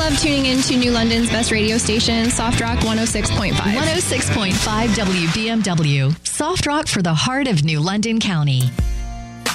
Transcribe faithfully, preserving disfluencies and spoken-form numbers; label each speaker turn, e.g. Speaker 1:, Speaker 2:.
Speaker 1: love tuning in to New London's best radio station, Soft Rock one oh six point five.
Speaker 2: one oh six point five W D M W. Soft Rock for the heart of New London County.